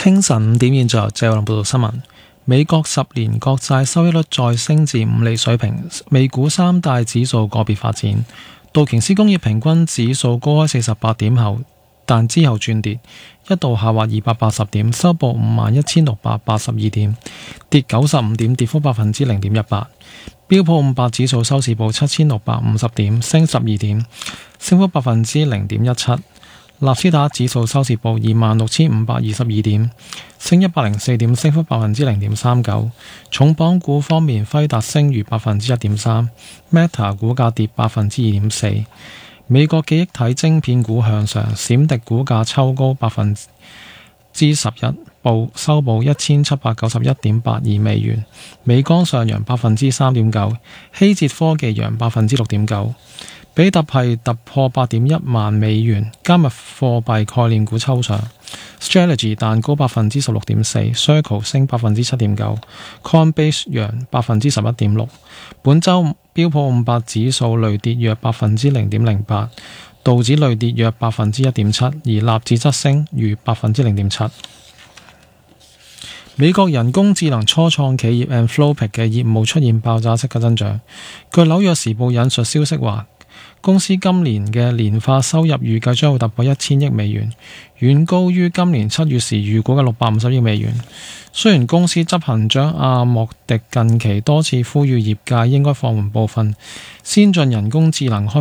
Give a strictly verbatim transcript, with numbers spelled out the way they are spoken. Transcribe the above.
清晨五點現在由謝龍報道新聞。美國十年國債收益率再升至五厘水平，美股三大指數個別發展。道瓊斯工業平均指數高開四十八點後，但之後轉跌，一度下滑二百八十點，收報五萬一千六百八十二點，跌九十五點，跌幅百分之零點一八。標普五百指數收市報七千六百五十點，升十二點，升幅百分之零點一七。納斯達克指數收市報二萬六千五百二十二點，升一百零四點，升幅百分之零點三九。重磅股方面，輝達升逾百分之一點三 ，Meta 股價跌百分之二點四。美國記憶體晶片股向上，閃迪股價抽高百分之十一，報收報一千七百九十一點八二美元。美光上揚百分之三點九，希捷科技揚百分之六點九。比特幣突破八點一萬美元，加密貨幣概念股抽上 ，Strategy 彈高百分之十六點四 ，Circle 升百分之七點九 ，Coinbase 揚百分之十一點六。本週標普五百指數累跌約百分之零點零八，道指累跌約百分之一點七，而納指則升逾百分之零點七。美國人工智能初創企業 Anthropic 嘅業務出現爆炸式嘅增長。據紐約時報引述消息話，公司今年嘅年化收入預計將會突破一千億美元，遠高於今年七月時預估嘅六百五十億美元。雖然公司執行長阿莫迪近期多次呼籲業界應該放緩部分先進人工智能開